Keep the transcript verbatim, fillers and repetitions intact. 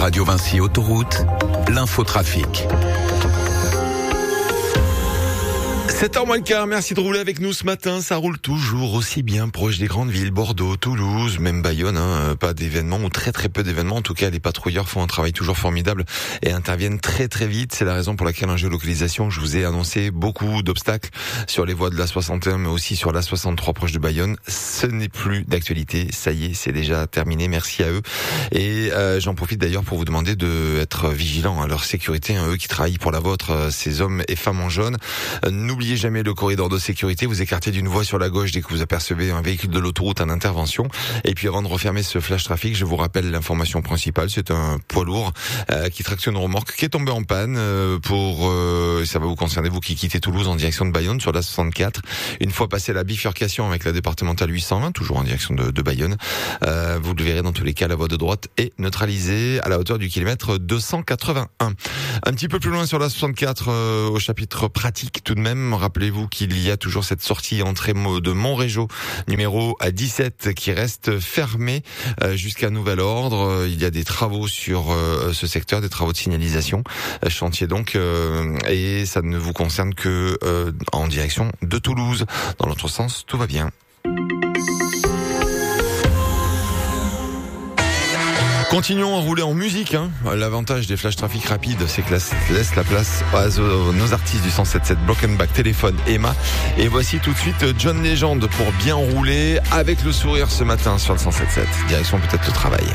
Radio Vinci Autoroute, l'infotrafic. sept heures moins le quart, merci de rouler avec nous ce matin. Ça roule toujours aussi bien proche des grandes villes, Bordeaux, Toulouse, même Bayonne. Hein, pas d'événements ou très très peu d'événements. En tout cas, les patrouilleurs font un travail toujours formidable et interviennent très très vite. C'est la raison pour laquelle en géolocalisation, je vous ai annoncé beaucoup d'obstacles sur les voies de l'A soixante et un, mais aussi sur l'A soixante-trois proche de Bayonne. Ce n'est plus d'actualité. Ça y est, c'est déjà terminé. Merci à eux. Et euh, j'en profite d'ailleurs pour vous demander d'être vigilants à leur sécurité. Hein, eux qui travaillent pour la vôtre, ces hommes et femmes en jaune. Euh, n'oubliez jamais le corridor de sécurité, vous écartez d'une voie sur la gauche dès que vous apercevez un véhicule de l'autoroute en intervention. Et puis avant de refermer ce flash trafic, je vous rappelle l'information principale, c'est un poids lourd euh, qui tractionne une remorque qui est tombé en panne euh, pour, euh, ça va vous concerner vous qui quittez Toulouse en direction de Bayonne sur la soixante-quatre. Une fois passé la bifurcation avec la départementale huit cent vingt, toujours en direction de, de Bayonne, euh, vous le verrez dans tous les cas, la voie de droite est neutralisée à la hauteur du kilomètre deux cent quatre-vingt-un. Un petit peu plus loin sur la soixante-quatre, euh, au chapitre pratique tout de même, rappelez-vous qu'il y a toujours cette sortie entrée de Montrégeau numéro dix-sept qui reste fermée jusqu'à nouvel ordre. Il y a des travaux sur ce secteur, des travaux de signalisation, chantier donc, et ça ne vous concerne que en direction de Toulouse. Dans l'autre sens, tout va bien. Continuons à rouler en musique. Hein. L'avantage des flash trafic rapides, c'est que ça laisse la place à nos artistes du cent sept sept, Broken Back, Téléphone, Emma. Et voici tout de suite John Legend pour bien rouler avec le sourire ce matin sur le cent sept sept. Direction peut-être le travail.